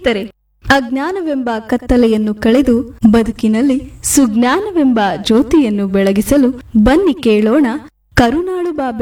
ಸ್ನೇಹಿತರೆ, ಅಜ್ಞಾನವೆಂಬ ಕತ್ತಲೆಯನ್ನು ಕಳೆದು ಬದುಕಿನಲ್ಲಿ ಸುಜ್ಞಾನವೆಂಬ ಜ್ಯೋತಿಯನ್ನು ಬೆಳಗಿಸಲು ಬನ್ನಿ ಕೇಳೋಣ ಕರುಣಾಳು ಬಾ